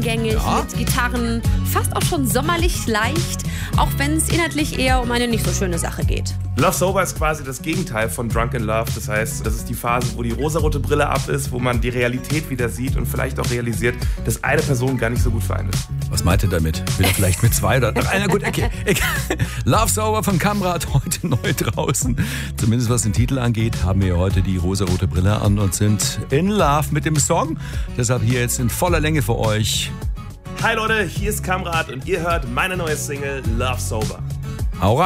eingängig, mit Gitarren, fast auch schon sommerlich leicht, auch wenn es inhaltlich eher um eine nicht so schöne Sache geht. Love Sober ist quasi das Gegenteil von Drunk in Love. Das heißt, das ist die Phase, wo die rosarote Brille ab ist, wo man die Realität wieder sieht und vielleicht auch realisiert, dass eine Person gar nicht so gut für einen ist. Was meint ihr damit? Wieder vielleicht mit zwei oder einer? Gut, okay. Love Sober von Kamrat, heute neu draußen. Zumindest was den Titel angeht, haben wir heute die rosarote Brille an und sind in Love mit dem Song. Deshalb hier jetzt in voller Länge für euch. Hi Leute, hier ist Kamrat und ihr hört meine neue Single Love Sober. Hau rein!